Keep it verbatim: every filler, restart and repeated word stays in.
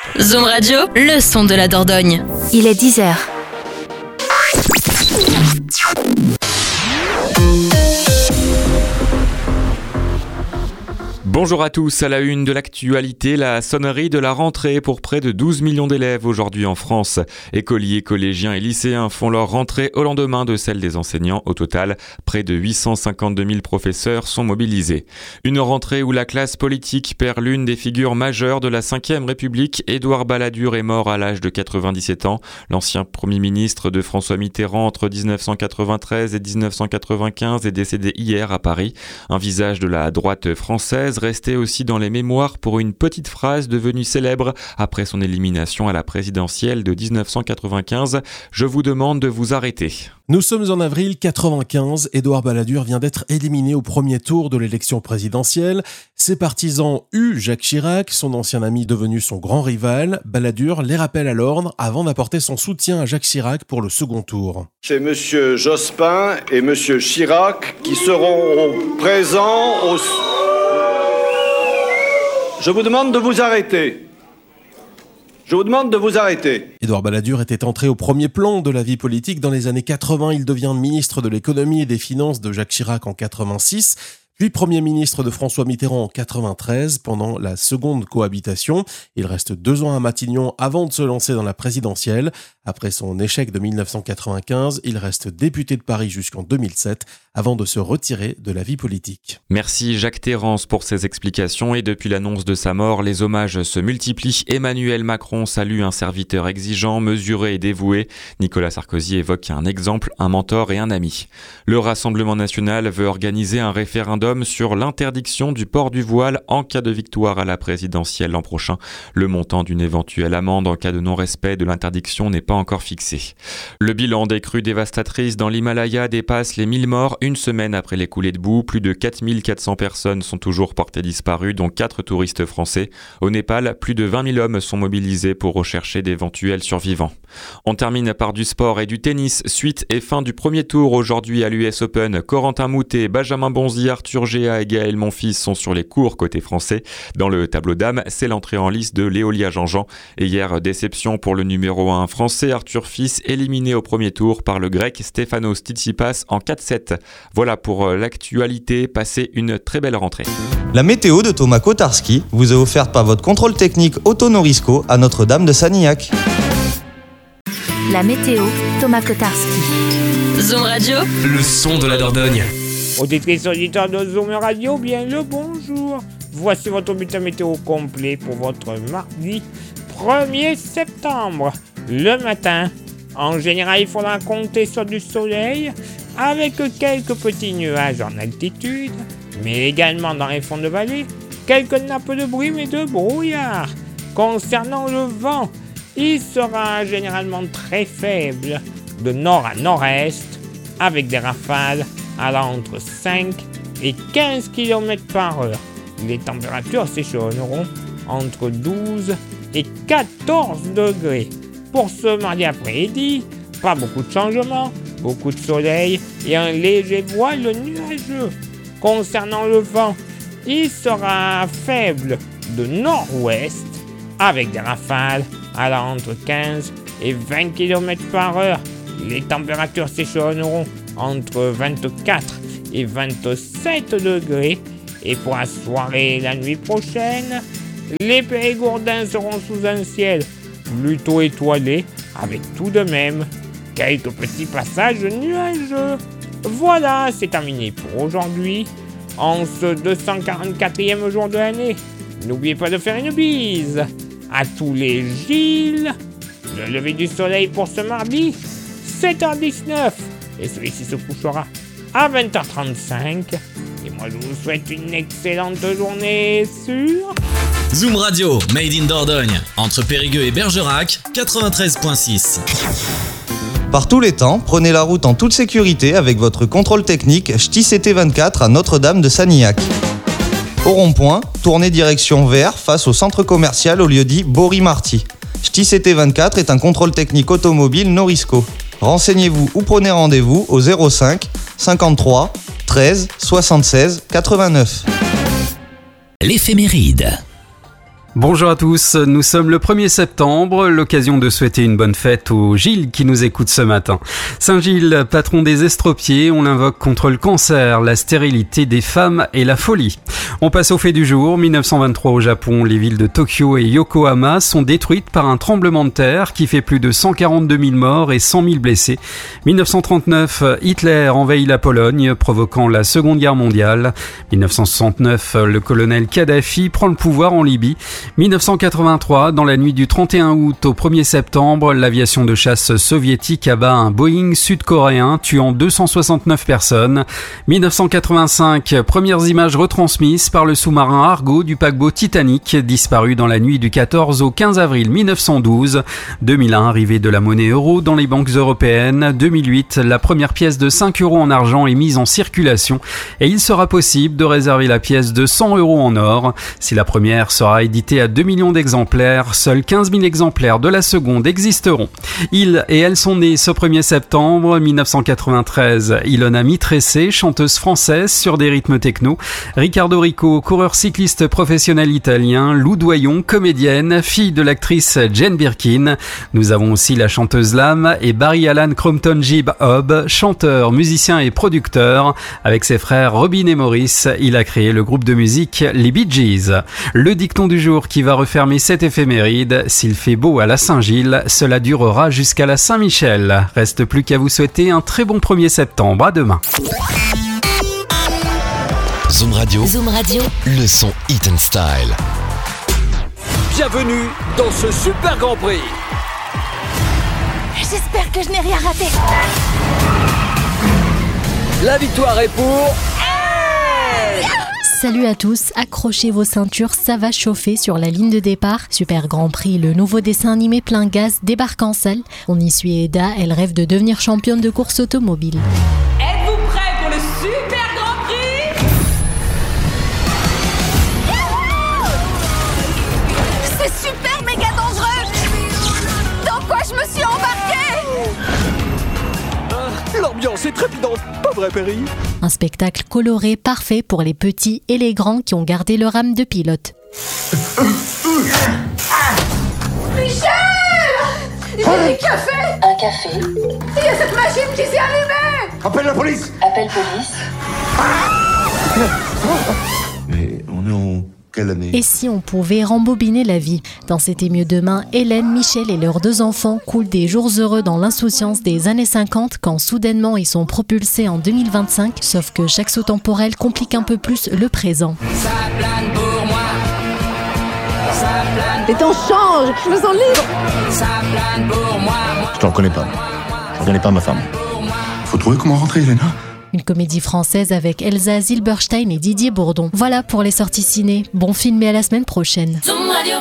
Zoom Radio, le son de la Dordogne. Il est dix heures. Bonjour à tous, à la une de l'actualité, la sonnerie de la rentrée pour près de douze millions d'élèves aujourd'hui en France. Écoliers, collégiens et lycéens font leur rentrée au lendemain de celle des enseignants. Au total, près de huit cent cinquante-deux mille professeurs sont mobilisés. Une rentrée où la classe politique perd l'une des figures majeures de la cinquième République. Édouard Balladur est mort à l'âge de quatre-vingt-dix-sept ans. L'ancien Premier ministre de François Mitterrand entre dix-neuf cent quatre-vingt-treize et dix-neuf cent quatre-vingt-quinze est décédé hier à Paris. Un visage de la droite française resté aussi dans les mémoires pour une petite phrase devenue célèbre après son élimination à la présidentielle de dix-neuf cent quatre-vingt-quinze. Je vous demande de vous arrêter. Nous sommes en avril quatre-vingt-quinze. Édouard Balladur vient d'être éliminé au premier tour de l'élection présidentielle. Ses partisans eut Jacques Chirac, son ancien ami devenu son grand rival. Balladur les rappelle à l'ordre avant d'apporter son soutien à Jacques Chirac pour le second tour. C'est monsieur Jospin et monsieur Chirac qui seront présents au... Je vous demande de vous arrêter. Je vous demande de vous arrêter. Édouard Balladur était entré au premier plan de la vie politique dans les années quatre-vingts. Il devient ministre de l'économie et des finances de Jacques Chirac en quatre-vingt-six, puis Premier ministre de François Mitterrand en quatre-vingt-treize pendant la seconde cohabitation. Il reste deux ans à Matignon avant de se lancer dans la présidentielle. Après son échec de dix-neuf cent quatre-vingt-quinze, il reste député de Paris jusqu'en deux mille sept avant de se retirer de la vie politique. Merci Jacques Terrance pour ces explications. Et depuis l'annonce de sa mort, les hommages se multiplient. Emmanuel Macron salue un serviteur exigeant, mesuré et dévoué. Nicolas Sarkozy évoque un exemple, un mentor et un ami. Le Rassemblement national veut organiser un référendum sur l'interdiction du port du voile en cas de victoire à la présidentielle l'an prochain. Le montant d'une éventuelle amende en cas de non-respect de l'interdiction n'est pas encore fixé. Le bilan des crues dévastatrices dans l'Himalaya dépasse les mille morts une semaine après les coulées de boue. Plus de quatre mille quatre cents personnes sont toujours portées disparues, dont quatre touristes français. Au Népal, plus de vingt mille hommes sont mobilisés pour rechercher d'éventuels survivants. On termine par du sport et du tennis. Suite et fin du premier tour aujourd'hui à l'U S Open. Corentin Moutet, Benjamin Bonzi, Arthur Géa et Gaël Monfils sont sur les cours côté français. Dans le tableau dames, c'est l'entrée en lice de Léolia Jean-Jean. Et hier, déception pour le numéro un français Arthur Fils, éliminé au premier tour par le grec Stefanos Tsitsipas en quatre sept. Voilà pour l'actualité, passez une très belle rentrée. La météo de Thomas Kotarski vous est offerte par votre contrôle technique Auto Norisco à Notre-Dame de Sanilhac. La météo, Thomas Kotarski. Zoom Radio, le son de la Dordogne. Auditrices auditeurs de Zoom Radio, bien le bonjour. Voici votre bulletin météo complet pour votre mardi premier septembre. Le matin, en général, il faudra compter sur du soleil avec quelques petits nuages en altitude, mais également dans les fonds de vallée, quelques nappes de brume et de brouillard. Concernant le vent, il sera généralement très faible, de nord à nord-est, avec des rafales allant entre cinq et quinze kilomètres par heure. Les températures s'échelonneront entre douze et quatorze degrés. Pour ce mardi après-midi, pas beaucoup de changements, beaucoup de soleil et un léger voile nuageux. Concernant le vent, il sera faible de nord-ouest avec des rafales allant entre quinze et vingt kilomètres par heure. Les températures s'échelonneront entre vingt-quatre et vingt-sept degrés. Et pour la soirée et la nuit prochaine, les Périgourdins seront sous un ciel plutôt étoilé, avec tout de même quelques petits passages nuageux. Voilà, c'est terminé pour aujourd'hui, en ce deux cent quarante-quatrième jour de l'année. N'oubliez pas de faire une bise à tous les Gilles. Le lever du soleil pour ce mardi, sept heures dix-neuf, et celui-ci se couchera à vingt heures trente-cinq. Et moi, je vous souhaite une excellente journée sur... Zoom Radio, made in Dordogne, entre Périgueux et Bergerac, quatre-vingt-treize virgule six. Par tous les temps, prenez la route en toute sécurité avec votre contrôle technique Ch'ti C T vingt-quatre à Notre-Dame de Sanilhac. Au rond-point, tournez direction vers face au centre commercial au lieu-dit Bory-Marty. Ch'ti C T vingt-quatre est un contrôle technique automobile Norisco. Renseignez-vous ou prenez rendez-vous au zéro cinq cinquante-trois treize soixante-seize quatre-vingt-neuf. L'éphéméride. Bonjour à tous, nous sommes le premier septembre, l'occasion de souhaiter une bonne fête au Gilles qui nous écoute ce matin. Saint Gilles, patron des estropiés, on l'invoque contre le cancer, la stérilité des femmes et la folie. On passe au fait du jour. mille neuf cent vingt-trois au Japon, les villes de Tokyo et Yokohama sont détruites par un tremblement de terre qui fait plus de cent quarante-deux mille morts et cent mille blessés. mille neuf cent trente-neuf, Hitler envahit la Pologne, provoquant la Seconde Guerre mondiale. mille neuf cent soixante-neuf, le colonel Kadhafi prend le pouvoir en Libye. mille neuf cent quatre-vingt-trois, dans la nuit du trente et un août au premier septembre, l'aviation de chasse soviétique abat un Boeing sud-coréen, tuant deux cent soixante-neuf personnes. mille neuf cent quatre-vingt-cinq, premières images retransmises par le sous-marin Argo du paquebot Titanic, disparu dans la nuit du quatorze au quinze avril mille neuf cent douze. deux mille un, arrivée de la monnaie euro dans les banques européennes. deux mille huit, la première pièce de cinq euros en argent est mise en circulation et il sera possible de réserver la pièce de cent euros en or. Si la première sera éditée à deux millions d'exemplaires, seuls quinze mille exemplaires de la seconde existeront. Ils et elles sont nés ce premier septembre mille neuf cent quatre-vingt-treize. Ilona Mitressé, chanteuse française sur des rythmes techno. Ricardo Rico, coureur cycliste professionnel italien. Lou Doyon, comédienne, fille de l'actrice Jane Birkin. Nous avons aussi la chanteuse Lam et Barry Allan Crompton Jib Hobb, chanteur, musicien et producteur. Avec ses frères Robin et Maurice, il a créé le groupe de musique les Bee Gees. Le dicton du jour qui va refermer cette éphéméride. S'il fait beau à la Saint-Gilles, cela durera jusqu'à la Saint-Michel. Reste plus qu'à vous souhaiter un très bon premier septembre. À demain. Zoom Radio. Zoom Radio. Le son Hit and Style. Bienvenue dans ce super Grand Prix. J'espère que je n'ai rien raté. La victoire est pour... Salut à tous, accrochez vos ceintures, ça va chauffer sur la ligne de départ. Super Grand Prix, le nouveau dessin animé plein gaz débarque en salle. On y suit Eda, elle rêve de devenir championne de course automobile. Êtes-vous prêts pour le Super Grand Prix? C'est super méga dangereux. Dans quoi je me suis embarquée? ah, L'ambiance est trépidante, pas vrai Perry? Un spectacle coloré parfait pour les petits et les grands qui ont gardé leur âme de pilote. Michel! Il y a du café! Un café. Il y a cette machine qui s'est allumée! Appelle la police! Appel police. Mais on est en quelle année? Et si on pouvait rembobiner la vie? Dans cet émieux demain, Hélène, Michel et leurs deux enfants coulent des jours heureux dans l'insouciance des années cinquante quand soudainement ils sont propulsés en deux mille vingt-cinq, sauf que chaque saut temporel complique un peu plus le présent. Ça plane pour moi. Ça plane. Les temps changent, je me sens libre. Ça plane pour moi. Je t'en reconnais pas. Je reconnais pas ma femme. Faut trouver comment rentrer, Elena. Une comédie française avec Elsa Zilberstein et Didier Bourdon. Voilà pour les sorties ciné. Bon film et à la semaine prochaine. Zoom Radio.